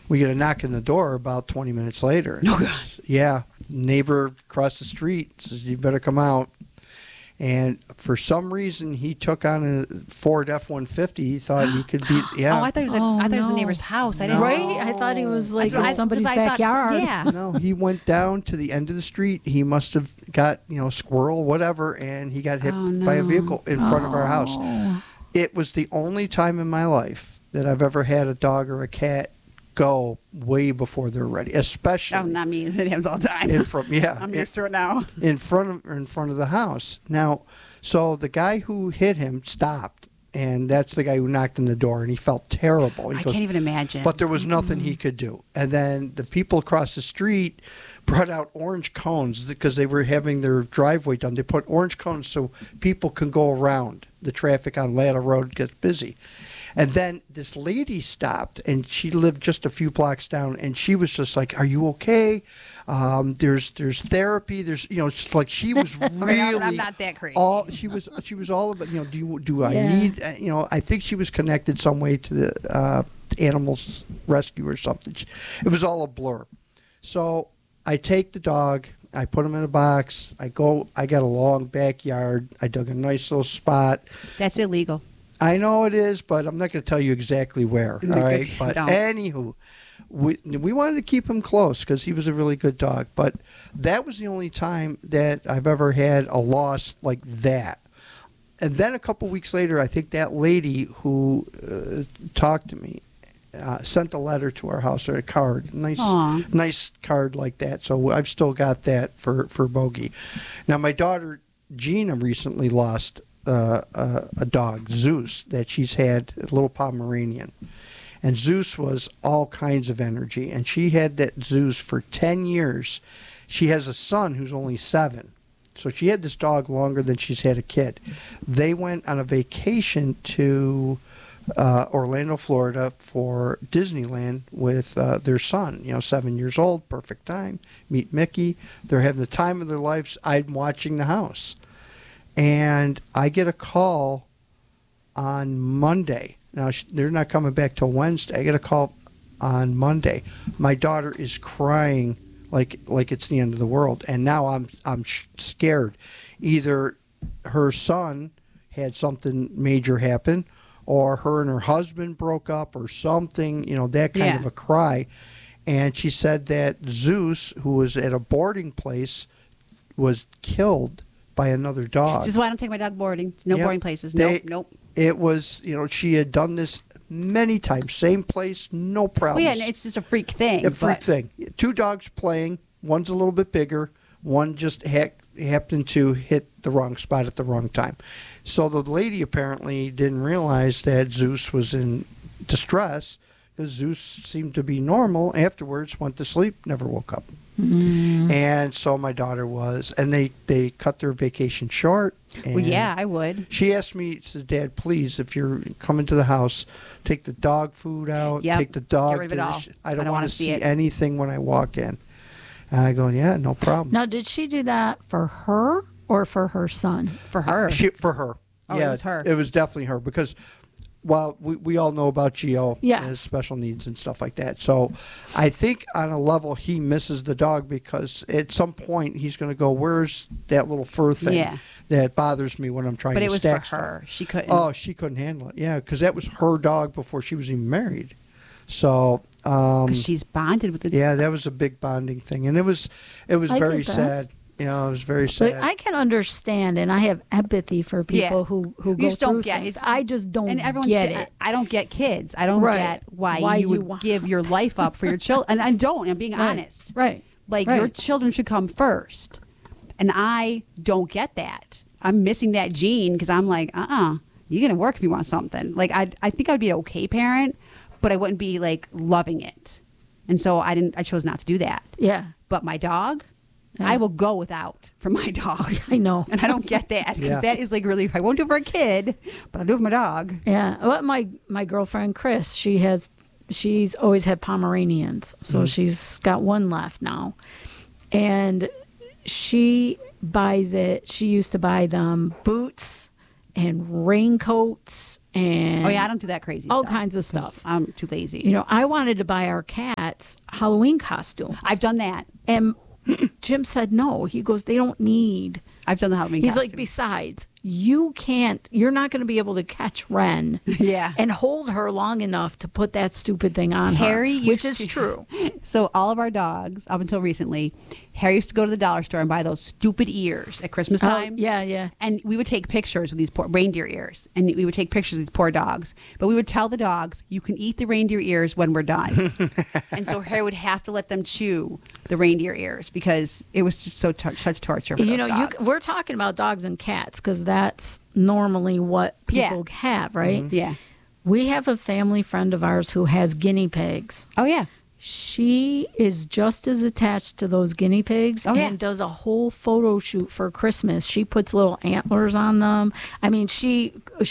We get a knock on the door about 20 minutes later. Oh, God. Yeah. Neighbor across the street says, you better come out. And for some reason, he took on a Ford F-150. He thought he could beat. Yeah. Oh, I thought it was the neighbor's house. I didn't. Right? I thought he was like in somebody's backyard. Yeah. No, he went down to the end of the street. He must have got, squirrel, whatever, and he got hit by a vehicle in front of our house. It was the only time in my life that I've ever had a dog or a cat go way before they're ready, especially. Oh, not me. It happens all the time. I'm used to it now. In front of the house. Now, so the guy who hit him stopped, and that's the guy who knocked on the door, and he felt terrible. I can't even imagine. But there was nothing he could do. And then the people across the street brought out orange cones because they were having their driveway done. They put orange cones so people can go around. The traffic on Latta Road gets busy. And then this lady stopped, and she lived just a few blocks down, and she was just like, "Are you okay? There's therapy. There's just like she was really. I'm not that crazy. She was all about do I need I think she was connected some way to the animals rescue or something. It was all a blur. So I take the dog. I put him in a box. I got a long backyard. I dug a nice little spot. That's illegal. I know it is, but I'm not going to tell you exactly where. All right, but Don't. anywho, we wanted to keep him close because he was a really good dog. But that was the only time that I've ever had a loss like that. And then a couple weeks later, I think that lady who talked to me sent a letter to our house, or a card, nice card like that. So I've still got that for Bogey. Now my daughter Gina recently lost a dog, Zeus, that she's had, a little Pomeranian. And Zeus was all kinds of energy. And she had that Zeus for 10 years. She has a son who's only 7. So she had this dog longer than she's had a kid. They went on a vacation to Orlando, Florida for Disneyland with their son, 7 years old, perfect time, meet Mickey. They're having the time of their lives. I'm watching the house. And I get a call on Monday. Now, they're not coming back till Wednesday. I get a call on Monday. My daughter is crying like it's the end of the world. And now I'm scared. Either her son had something major happen, or her and her husband broke up, or something, that kind of a cry. And she said that Zeus, who was at a boarding place, was killed by another dog. This is why I don't take my dog boarding. No boarding places. Nope. It was, she had done this many times. Same place, no problems. Well, yeah, and it's just a freak thing. A freak thing. 2 dogs playing. One's a little bit bigger. One just happened to hit the wrong spot at the wrong time. So the lady apparently didn't realize that Zeus was in distress, because Zeus seemed to be normal. Afterwards, went to sleep, never woke up. Mm. And so my daughter was, and they cut their vacation short. Well, yeah, I would. She asked me, she says, "Dad, please, if you're coming to the house, take the dog food out, take the dog. Get rid of it all. I don't want to see anything when I walk in." And I go, "Yeah, no problem." Now, did she do that for her or for her son? For her. For her. Oh, yeah, it was her. It was definitely her, because while we all know about Gio, yes, his special needs and stuff like that. So I think on a level he misses the dog, because at some point he's going to go, "Where's that little fur thing that bothers me when I'm trying to stack stuff?" But it was for her. She couldn't. Oh, she couldn't handle it. Yeah, because that was her dog before she was even married. So because she's bonded with it. Yeah, that was a big bonding thing, and it was very sad. It was very sad. But I can understand, and I have empathy for people who go through things. I just don't get it. I don't get kids. I don't get why you would give your life up for your children. And I don't. I'm being honest. Right. Like, your children should come first. And I don't get that. I'm missing that gene, because I'm like, you're going to work if you want something. Like, I think I'd be an okay parent, but I wouldn't be, like, loving it. And so I chose not to do that. Yeah. But my dog, I will go without for my dog. I know. And I don't get that, because that is like, really, I won't do it for a kid, but I'll do it for my dog. Yeah. Well, my girlfriend, Chris, she's always had Pomeranians. So she's got one left now. And she buys it. She used to buy them boots and raincoats and Oh yeah, I don't do that crazy all stuff. kinds of stuff. I'm too lazy. You know, I wanted to buy our cats Halloween costumes. I've done that. And Jim said no. He goes, they don't need. I've done the Halloween He's costume. like, besides, you're not going to be able to catch Ren Yeah. and hold her long enough to put that stupid thing on Harry her, which used is to- true. So all of our dogs, up until recently, Harry used to go to the dollar store and buy those stupid ears at Christmas time. Yeah. And we would take pictures with these poor reindeer ears, and we would take pictures of these poor dogs. But we would tell the dogs, "You can eat the reindeer ears when we're done." And so Harry would have to let them chew the reindeer ears because it was just such torture. For You those know, dogs. we're talking about dogs and cats because that's normally what Yeah. people have, right? Yeah. We have a family friend of ours who has guinea pigs. Oh yeah. She is just as attached to those guinea pigs Oh, yeah. and does a whole photo shoot for Christmas. She puts little antlers on them. I mean, she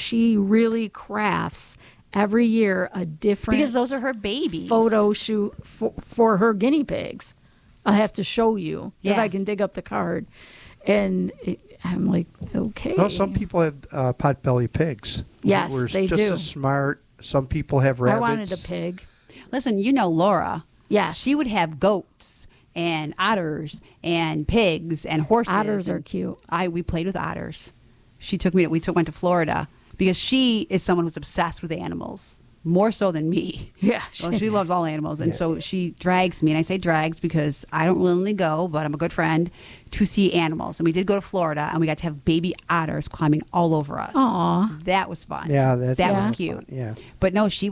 really crafts every year a different Because those are her babies. photo shoot for her guinea pigs. I'll have to show you if Yeah. I can dig up the card. And I'm like, okay. No, some people have potbelly pigs. Yes, We're they just do. as smart. Some people have I rabbits. wanted a pig. Listen, you know Laura. Yes. She would have goats and otters and pigs and horses. Otters are and cute. We played with otters. She took me. Went to Florida because she is someone who's obsessed with animals, more so than me. Yeah. Well, she loves all animals, and so she drags me. And I say drags because I don't willingly go, but I'm a good friend to see animals. And we did go to Florida, and we got to have baby otters climbing all over us. Aw. That was fun. Yeah, that that's was fun. cute. Yeah. But no, she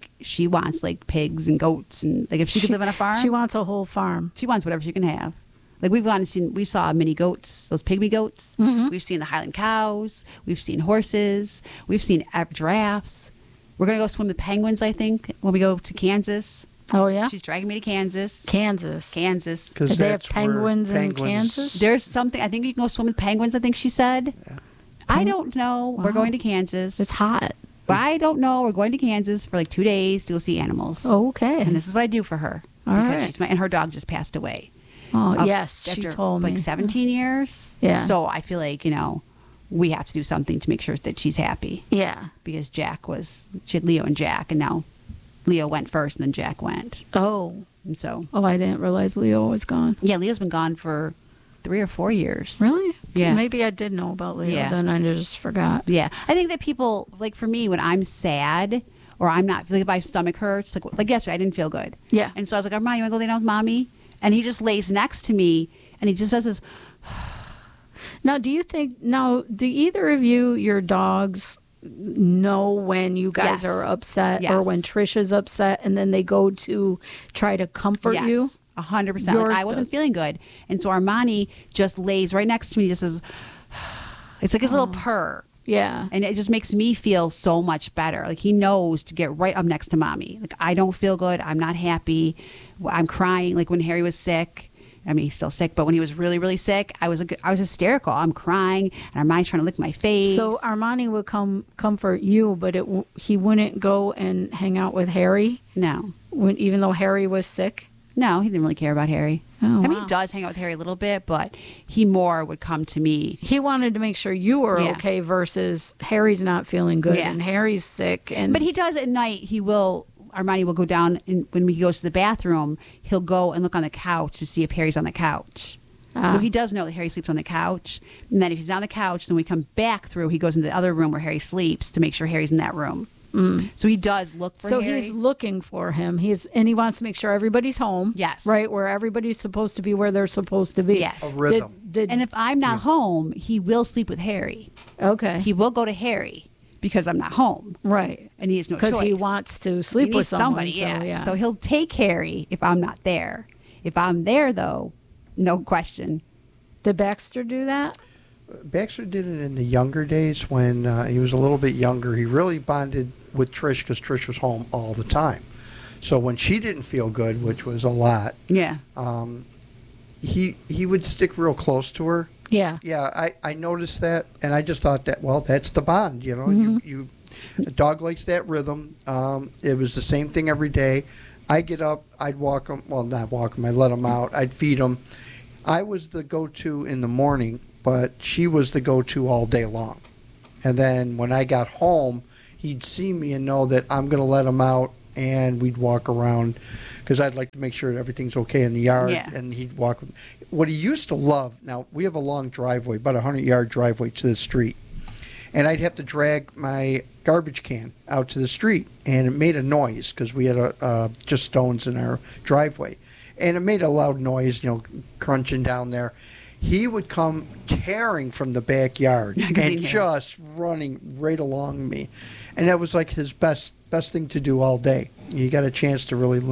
wants like pigs and goats, and like if she could live on a farm, She wants a whole farm. she wants whatever she can have. Like we saw mini goats, those pygmy goats. Mm-hmm. We've seen the Highland cows. We've seen horses. We've seen giraffes. We're gonna go swim with penguins, I think, when we go to Kansas. Oh, yeah? She's dragging me to Kansas. Kansas. Kansas. Because Do they have penguins in Kansas? There's something. I think you can go swim with penguins. I think she said. I don't know. We're Wow. going to Kansas. It's hot. But I don't know. We're going to Kansas for like 2 days to go see animals. Okay. And this is what I do for her. All right. And her dog just passed away. Oh, Of- yes, she after, told me. like 17 years. Yeah. So I feel like, we have to do something to make sure that she's happy Yeah. because she had Leo and Jack, and now Leo went first and then Jack went. Oh. And so, Oh, I didn't realize Leo was gone. yeah, Leo's been gone for 3 or 4 years. Really? Yeah. Maybe I did know about Leo. Yeah. Then I just forgot. Yeah. I think that people, like for me, when I'm sad or I'm not, like if my stomach hurts, like yesterday, I didn't feel good. Yeah. And so I was like, Armand, you want to go lay down with mommy? And he just lays next to me and he just does this. Now, do either of you, your dogs, know when you guys Yes. are upset or Yes. when Trish is upset and then they go to try to comfort you? 100%. Like Yours I wasn't does. feeling good. And so Armani just lays right next to me. He just says, it's like his little purr. Yeah. And it just makes me feel so much better. Like he knows to get right up next to mommy. Like I don't feel good. I'm not happy. I'm crying. Like when Harry was sick. I mean, he's still sick, but when he was really, really sick, I was hysterical. I'm crying, and Armani's trying to lick my face. So Armani would comfort you, but he wouldn't go and hang out with Harry, No. even though Harry was sick. No, he didn't really care about Harry. Oh, I mean, wow. he does hang out with Harry a little bit, but he more would come to me. He wanted to make sure you were Yeah. okay versus Harry's not feeling good Yeah. and Harry's sick. And But he does at night. Armani will go down, and when he goes to the bathroom, he'll go and look on the couch to see if Harry's on the couch. Ah. So he does know that Harry sleeps on the couch. And then if he's on the couch, then we come back through, he goes into the other room where Harry sleeps to make sure Harry's in that room. So he does look for So Harry. he's looking for him. And he wants to make sure everybody's home. Yes. Right, where everybody's supposed to be where they're supposed to be. Yeah. A rhythm. And if I'm not home, he will sleep with Harry. Okay. He will go to Harry because I'm not home. Right. And he has no choice. Because he wants to He sleep with needs someone. somebody, so, yeah. So he'll take Harry if I'm not there. If I'm there, though, no question. Did Baxter do that? Baxter did it in the younger days when he was a little bit younger. He really bonded with Trish because Trish was home all the time. So when she didn't feel good, which was a lot, Yeah. he would stick real close to her. Yeah. Yeah, I noticed that, and I just thought that, well, that's the bond, you know. You a dog likes that rhythm. It was the same thing every day. I get up, I'd walk him. Well, not walk him. I'd let him out. I'd feed him. I was the go-to in the morning, but she was the go-to all day long. And then when I got home, he'd see me and know that I'm going to let him out, and we'd walk around because I'd like to make sure that everything's okay in the yard. Yeah. And he'd walk. What he used to love, now we have a long driveway, about a 100-yard driveway to the street. And I'd have to drag my garbage can out to the street, and it made a noise because we had just stones in our driveway. And it made a loud noise, crunching down there. He would come tearing from the backyard and just running right along me. And that was like his best thing to do all day. You got a chance to really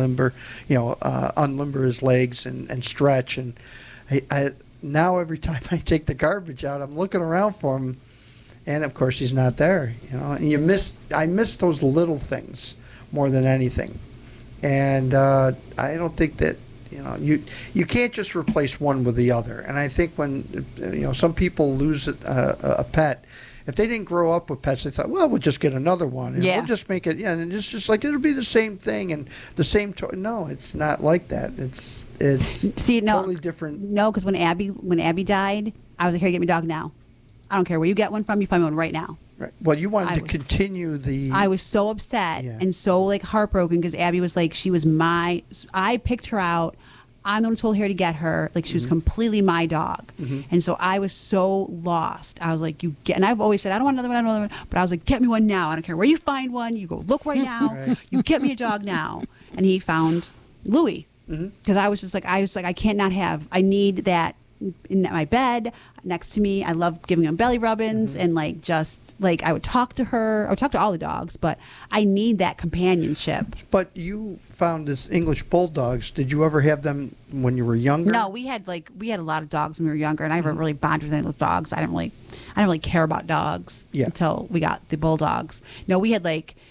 unlimber his legs and stretch. And I now every time I take the garbage out, I'm looking around for him, and of course he's not there. And I miss those little things more than anything. And I don't think that. You can't just replace one with the other. And I think when some people lose a pet, if they didn't grow up with pets, they thought, well, we'll just get another one, and we'll just make it. Yeah, and it's just like it'll be the same thing and the same. No, it's not like that. It's totally different. No, because when Abby died, I was like, here, get me a dog now. I don't care where you get one from. You find me one right now. Right. Well, you wanted to continue the. I was so upset and so heartbroken because Abby was she was I picked her out. I'm the one who told Harry to get her. She was completely my dog. And so I was so lost. I was like, and I've always said, I don't want another one. But I was like, get me one now. I don't care where you find one. You go look right now. Right. You get me a dog now. And he found Louie. Because I was I can't not have. I need that in my bed next to me. I love giving him belly rubbins and I would talk to her. I would talk to all the dogs, but I need that companionship. But you found this English bulldogs. Did you ever have them when you were younger? No, we had a lot of dogs when we were younger, and I never really bonded with any of those dogs. I didn't really care about dogs until we got the bulldogs. No, we had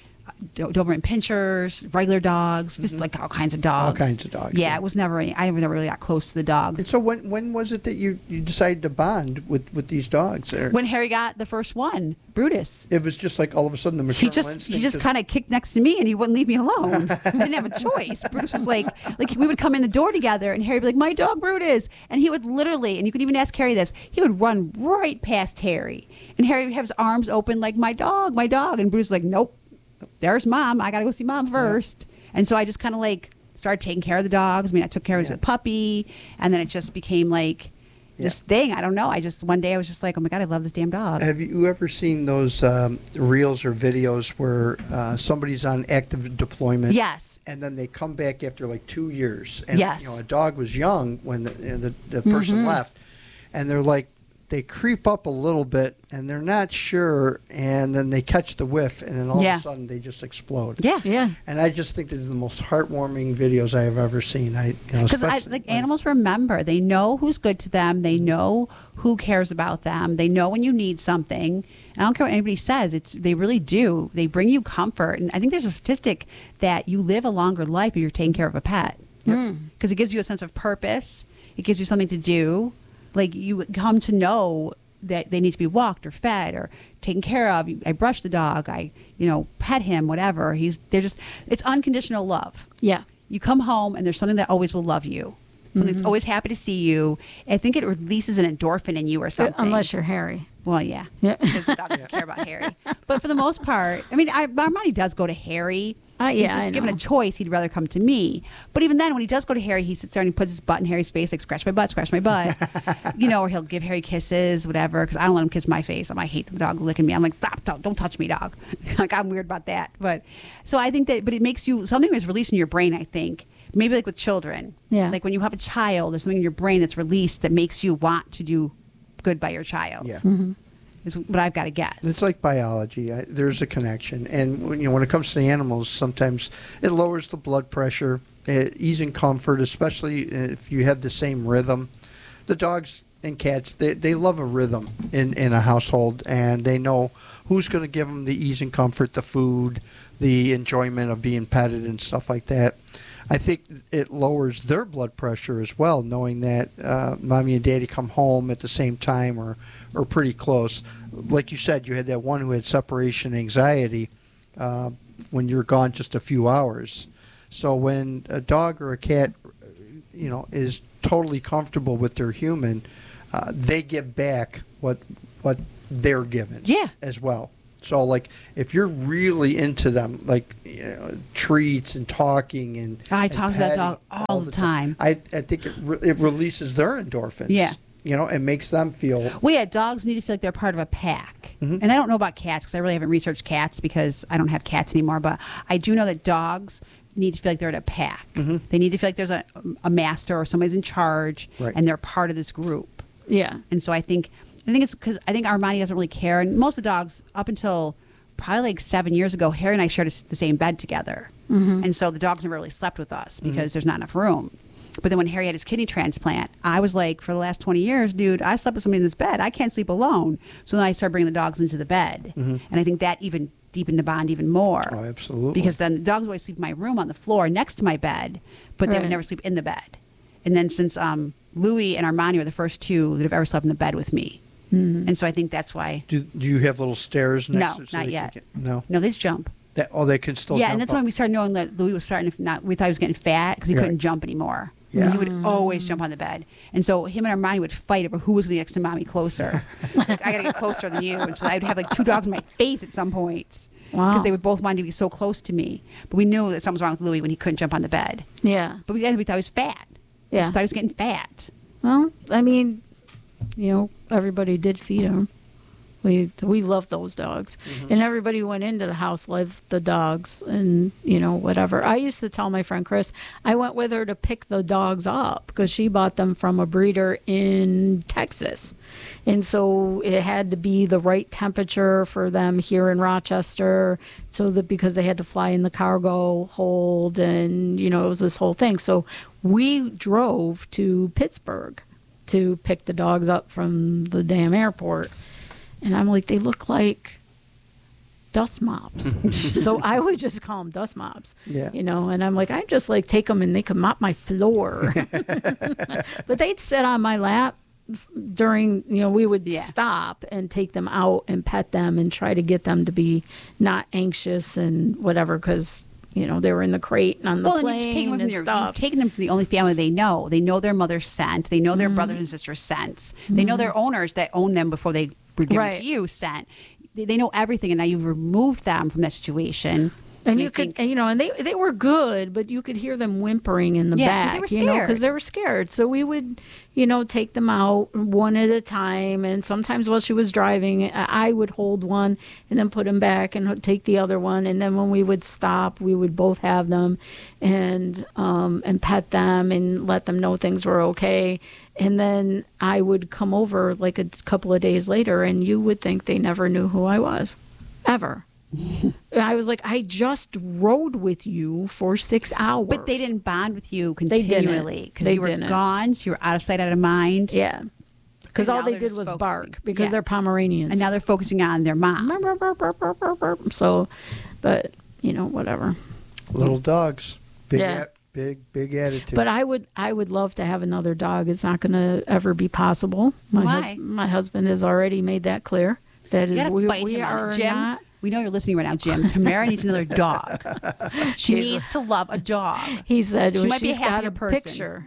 Doberman Pinschers, regular dogs, just all kinds of dogs. All kinds of dogs. Yeah, it was never any. I never really got close to the dogs. And so when was it that you decided to bond with these dogs? When Harry got the first one, Brutus. It was just all of a sudden the maternal instinct. He just kind of kicked next to me and he wouldn't leave me alone. I didn't have a choice. Brutus was like we would come in the door together and Harry would be like, my dog Brutus. And he would literally, and you could even ask Harry this, he would run right past Harry. And Harry would have his arms open like, my dog. And Brutus was like, nope. There's Mom. I got to go see Mom first. Yeah. And so I just kind of started taking care of the dogs. I mean, I took care of the puppy, and then it just became this thing. I don't know. One day I was just like, oh my God, I love this damn dog. Have you ever seen those reels or videos where somebody's on active deployment? Yes. And then they come back after 2 years. And, yes. A dog was young when the person left, and they're they creep up a little bit and they're not sure, and then they catch the whiff, and then all of a sudden they just explode. Yeah. And I just think they're the most heartwarming videos I have ever seen. Because animals remember. They know who's good to them. They know who cares about them. They know when you need something. And I don't care what anybody says. They really do. They bring you comfort. And I think there's a statistic that you live a longer life if you're taking care of a pet. Because it gives you a sense of purpose. It gives you something to do. You come to know that they need to be walked or fed or taken care of. I brush the dog. I, pet him, whatever. It's unconditional love. Yeah. You come home and there's something that always will love you. Something that's always happy to see you. I think it releases an endorphin in you or something. Unless you're Harry. Well, yeah. Because the dog doesn't care about Harry. But for the most part, Armani does go to Harry. He's just given a choice. He'd rather come to me. But even then, when he does go to Harry, he sits there and he puts his butt in Harry's face, scratch my butt. Or he'll give Harry kisses, whatever, because I don't let him kiss my face. I hate the dog licking me. I'm like, stop, don't touch me, dog. I'm weird about that. But so I think but it makes you, something is released in your brain, I think. Maybe with children. Yeah. When you have a child, there's something in your brain that's released that makes you want to do good by your child. Yeah. Is what I've got to guess. It's like biology. There's a connection, and when it comes to the animals, sometimes it lowers the blood pressure, easing comfort, especially if you have the same rhythm. The dogs and cats, they love a rhythm in a household, and they know who's going to give them the ease and comfort, the food, the enjoyment of being petted and stuff like that. I think it lowers their blood pressure as well, knowing that mommy and daddy come home at the same time or pretty close. Like you said, you had that one who had separation anxiety when you're gone just a few hours. So when a dog or a cat, is totally comfortable with their human, they give back what they're given. Yeah. As well. So, like, if you're really into them, like, treats and talking and I talk to that dog petting all the time. I think it releases their endorphins. Yeah. It makes them feel. Well, yeah, dogs need to feel like they're part of a pack. Mm-hmm. And I don't know about cats because I really haven't researched cats because I don't have cats anymore. But I do know that dogs need to feel like they're in a pack. Mm-hmm. They need to feel like there's a master or somebody's in charge, Right. and they're part of this group. Yeah. And so I think it's because I think Armani doesn't really care. And most of the dogs, up until probably like 7 years ago, Harry and I shared the same bed together. Mm-hmm. And so the dogs never really slept with us because there's not enough room. But then when Harry had his kidney transplant, I was like, for the last 20 years, dude, I slept with somebody in this bed. I can't sleep alone. So then I started bringing the dogs into the bed. And I think that even deepened the bond even more. Oh, absolutely. Because then the dogs would always sleep in my room on the floor next to my bed, but they would Right. never sleep in the bed. And then since Louis and Armani were the first two that have ever slept in the bed with me. And so I think that's why. Do you have little stairs next No, to it so not they yet. can no. No, they just jump. They can still Yeah, jump and that's up. when we started knowing that Louis was starting to we thought he was getting fat because he Yeah. couldn't jump anymore. Yeah. And he would always jump on the bed. And so him and Armani would fight over who was going to be next to mommy closer. Like, I got to get closer than you. And so I'd have like two dogs in my face at some points. Wow. Because they would both want to be so close to me. But we knew that something was wrong with Louis when he couldn't jump on the bed. Yeah. But we thought he was fat. We Yeah. just thought he was getting fat. Well, I mean, everybody did feed him. We love those dogs, and everybody who went into the house loved the dogs, and whatever. I used to tell my friend Chris, I went with her to pick the dogs up because she bought them from a breeder in Texas, and so it had to be the right temperature for them here in Rochester, so that because they had to fly in the cargo hold, and it was this whole thing. So we drove to Pittsburgh to pick the dogs up from the damn airport. And I'm like, they look like dust mops. So I would just call them dust mops. Yeah. And I'm like, I just like take them and they could mop my floor. But they'd sit on my lap during, we would stop and take them out and pet them and try to get them to be not anxious and whatever because, they were in the crate and on the plane and stuff. You've taken them from the only family they know. They know their mother's scent. They know their brothers and sisters' scents. They know their owners that own them before they were given Right. to you scent. They know everything, and now you've removed them from that situation. And I you could, think- and they were good, but you could hear them whimpering in the Yeah, 'cause back, they were scared. because they were scared. So we would, take them out one at a time. And sometimes while she was driving, I would hold one and then put him back and take the other one. And then when we would stop, we would both have them and pet them and let them know things were okay. And then I would come over like a couple of days later, and you would think they never knew who I was, ever. I was like, I just rode with you for 6 hours. But they didn't bond with you They didn't. continually because They you were didn't. gone. So you were out of sight, out of mind. Yeah. Because And all now they they're did just was focusing. bark because Yeah. they're Pomeranians. And now they're focusing on their mom. So, but, whatever. Little dogs. Big, Yeah. big attitude. But I would love to have another dog. It's not going to ever be possible. Why? My husband has already made that clear. That You is, gotta fight we him on are it. Jim, not. we know you're listening right now, Jim. Tamara needs another dog. She He's- needs to love a dog. He said She might be a she's got happier a person. picture.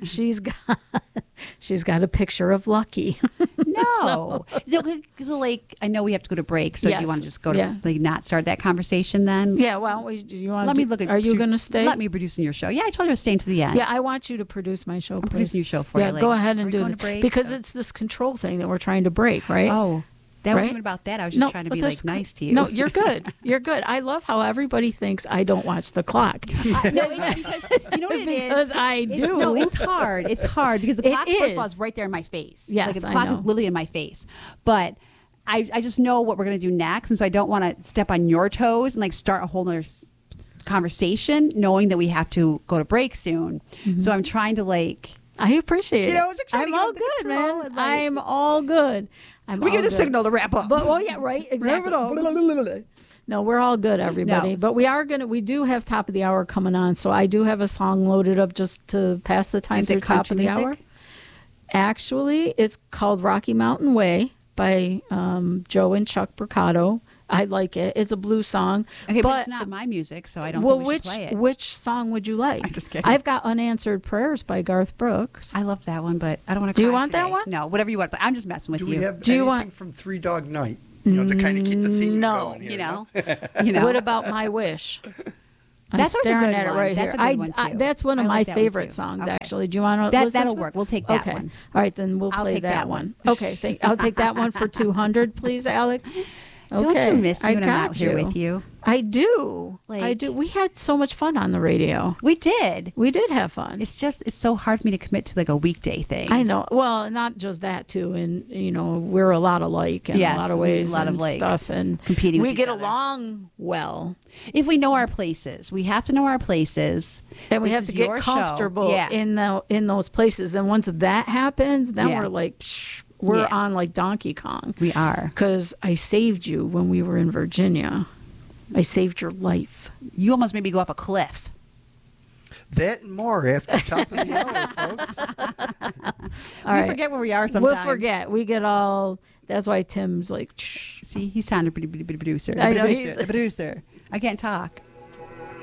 She's got a picture of Lucky. No. So, like, I know we have to go to break. So do Yes. you want to just go to, Yeah. not start that conversation then? Yeah, why don't we? Do you want? Let me look at. Are you going to stay? Let me produce in your show. Yeah, I told you I was staying to the end. Yeah, I want you to produce my show. I'm please. producing your show for you. Yeah, Like, go ahead are and we do going it to break? because So- it's this control thing that we're trying to break, right? Oh, that Right? wasn't even about that. I was just trying to be but like there's- nice to you. No, you're good. You're good. I love how everybody thinks I don't watch the clock. No, it's because you know what it is. Because I do. No, it's hard. It's hard because the It clock, first of all, is. is right there in my face. Yes, like the I clock know. is literally in my face. But I just know what we're gonna do next, and so I don't want to step on your toes and like start a whole nother conversation, knowing that we have to go to break soon. So I'm trying to like. I appreciate You know, it. just trying to I'm get all under good, control man. and, like- I'm all good. We give the signal to wrap up. But yeah, right, exactly. No, we're all good, everybody. No. But we do have top of the hour coming on, so I do have a song loaded up just to pass the time Is through it top country of the music? hour. Actually, it's called Rocky Mountain Way by Joe and Chuck Bricado. I like it. It's a blues song. Okay, but it's not my music, so I don't well, think we should play it. which song would you like? I'm just kidding. I've got Unanswered Prayers by Garth Brooks. I love that one, but I don't want to. Do you want that one? No, whatever you want. But I'm just messing with Do you. we have Do you anything want- from Three Dog Night? to kind of keep the theme No. going. You know, you know. What about My Wish? I'm That's such a staring good at it one. right That's here. a good one, too. That's one of I my like that one, favorite too. songs, Okay. actually. Do you want to listen That'll to it? work. We'll take that Okay. one. All right, then we'll I'll play take that that one. one. Okay, I'll take that one for 200, please, Alex. Okay. Don't you miss me I when I'm got out here with you? I do. I Like- do. We had so much fun on the radio. We did. We did have fun. It's so hard for me to commit to like a weekday thing. I know. Well, not just that too, and we're a lot alike in Yes, a lot of ways, a lot of, and like, stuff, and competing We with get each other. along well, If we know our places, we have to know our places, and we This have is to get your show. comfortable Yeah. in those places. And once that happens, then Yeah. we're like, psh, we're Yeah. on like Donkey Kong. We are. Because I saved you when we were in Virginia. I saved your life. You almost made me go up a cliff. That and more after top of the hour, folks. All we right. forget where we are sometimes. We'll forget. We get all. That's why Tim's like, shh. See, he's trying to be producer. I know, The he's- producer. I can't talk.